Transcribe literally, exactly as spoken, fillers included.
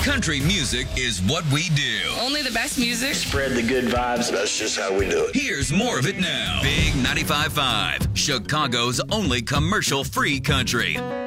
Country music is what we do. Only the best music. Spread the good vibes. That's just how we do it. Here's more of it now. Big ninety-five point five, Chicago's only commercial-free country.